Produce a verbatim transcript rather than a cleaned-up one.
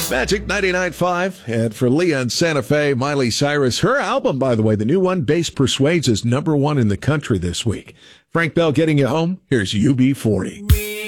Magic ninety-nine point five. And for Leah in Santa Fe, Miley Cyrus, her album, by the way, the new one, Bass Persuades, is number one in the country this week. Frank Bell getting you home. Here's U B forty.